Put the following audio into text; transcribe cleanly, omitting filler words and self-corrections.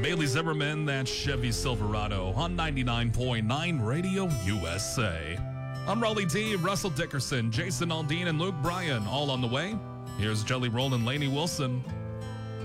Bailey Zimmerman, that Chevy Silverado on 99.9 Radio USA. I'm Raleigh D, Russell Dickerson, Jason Aldean, and Luke Bryan, all on the way. Here's Jelly Roll and Lainey Wilson.